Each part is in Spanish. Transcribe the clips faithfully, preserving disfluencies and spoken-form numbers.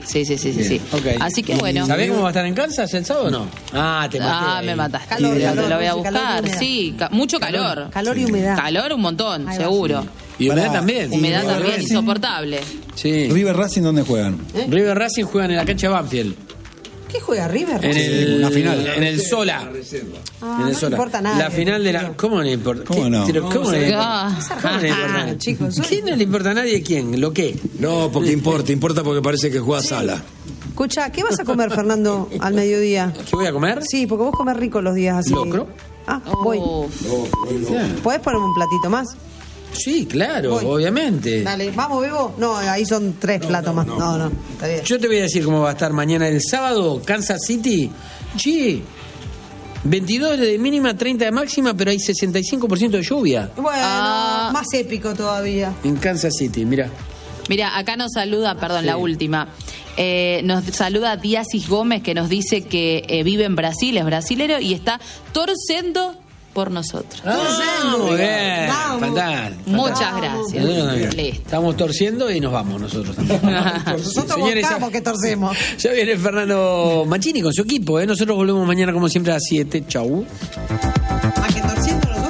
Sí, sí, sí, sí, sí. Okay. Así que bueno. ¿Sabés cómo va a estar en Kansas el sábado o no? Ah, te maté. Ah, me mataste. Calor, te, calor, lo voy a calor, buscar. calor, Sí, ca- mucho calor. Calor y humedad. Calor un montón, Ahí va. seguro. Y humedad Pará. también. Humedad River también Racing. insoportable. Sí. River Racing, ¿dónde juegan? River Racing juegan en la cancha de Banfield. ¿Qué juega River? En el, una final. En el Sola. Ah, en no el le Sola. importa nada. La final de la. ¿Cómo no le importa? ¿Cómo ¿Qué? no? Pero ¿Cómo no le importa? Ah. ¿Cómo no le importa a nadie? Chicos, soy- ¿Quién no le importa a nadie? ¿Quién? ¿Lo qué? No, porque importa, importa porque parece que juega Sala. Escucha, ¿qué vas a comer, Fernando, al mediodía? ¿Qué voy a comer? Sí, porque vos comés rico los días así. ¿Locro? Ah, voy. Uf. ¿Podés ponerme un platito más? Sí, claro, Voy. obviamente. Dale, vamos, Bebo. No, ahí son tres platos más. No, no, está bien. Yo te voy a decir cómo va a estar mañana el sábado, Kansas City. Sí, veintidós de mínima, treinta de máxima, pero hay sesenta y cinco por ciento de lluvia Bueno, Ah. más épico todavía. en Kansas City, mira. Mira, acá nos saluda, perdón, Sí. la última. Eh, nos saluda Diasis Gómez, que nos dice que eh, vive en Brasil, es brasilero y está torciendo por nosotros. Ah, muy bien, Vamos. fantástico. Muchas gracias. Nosotros también. Listo. Estamos torciendo y nos vamos nosotros también. Nosotros Señores, buscamos ya- que torcemos. Ya viene Fernando Mancini con su equipo, ¿eh? Nosotros volvemos mañana como siempre a las siete. Chau. ¿A que torciendo los dos?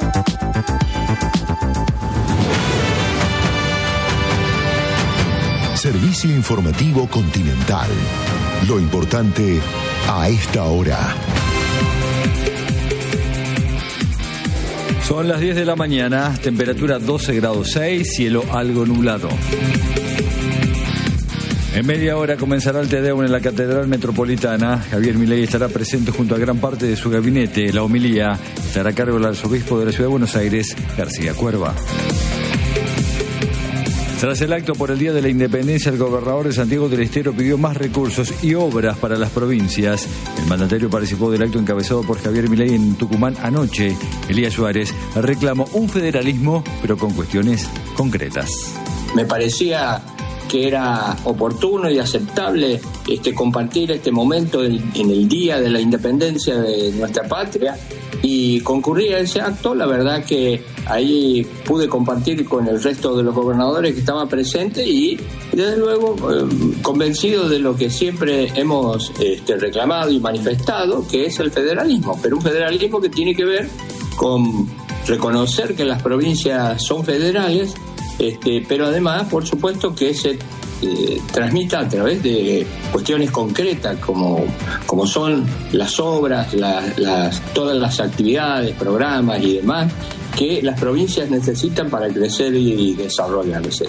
Servicio informativo Continental. Lo importante a esta hora. Son las diez de la mañana, temperatura doce grados seis, cielo algo nublado. En media hora comenzará el Te Deum en la Catedral Metropolitana. Javier Milei estará presente junto a gran parte de su gabinete. La homilía estará a cargo del arzobispo de la Ciudad de Buenos Aires, García Cuerva. Tras el acto por el Día de la Independencia, el gobernador de Santiago del Estero pidió más recursos y obras para las provincias. El mandatario participó del acto encabezado por Javier Milei en Tucumán anoche. Elías Suárez reclamó un federalismo, pero con cuestiones concretas. Me parecía que era oportuno y aceptable este, compartir este momento en, en el Día de la Independencia de nuestra patria y concurrir a ese acto. La verdad que ahí pude compartir con el resto de los gobernadores que estaban presentes y desde luego eh, convencido de lo que siempre hemos este, reclamado y manifestado, que es el federalismo, pero un federalismo que tiene que ver con reconocer que las provincias son federales, Este, pero además, por supuesto, que se eh, transmita a través de cuestiones concretas como, como son las obras, la, las, todas las actividades, programas y demás que las provincias necesitan para crecer y desarrollarse.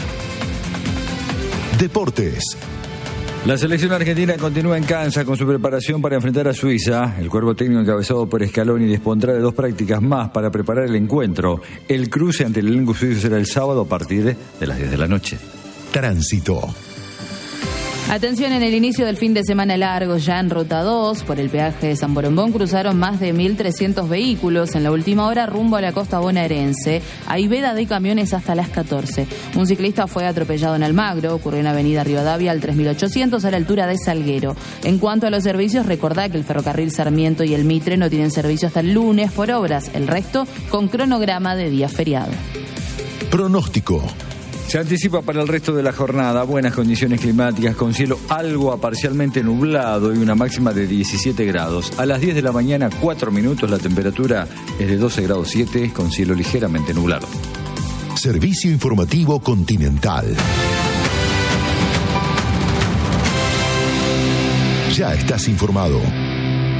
Deportes. La selección argentina continúa en Kansas con su preparación para enfrentar a Suiza. El cuerpo técnico encabezado por Scaloni dispondrá de dos prácticas más para preparar el encuentro. El cruce ante el elenco suizo será el sábado a partir de las diez de la noche. Tránsito. Atención, en el inicio del fin de semana largo, ya en Ruta dos, por el peaje de San Borombón, cruzaron más de mil trescientos vehículos. En la última hora, rumbo a la costa bonaerense, hay veda de camiones hasta las catorce. Un ciclista fue atropellado en Almagro, ocurrió en Avenida Rivadavia al tres mil ochocientos, a la altura de Salguero. En cuanto a los servicios, recordá que el ferrocarril Sarmiento y el Mitre no tienen servicio hasta el lunes por obras, el resto con cronograma de día feriado. Pronóstico. Se anticipa para el resto de la jornada buenas condiciones climáticas con cielo algo a parcialmente nublado y una máxima de diecisiete grados. A las diez de la mañana, cuatro minutos, la temperatura es de doce grados siete con cielo ligeramente nublado. Servicio informativo Continental. Ya estás informado.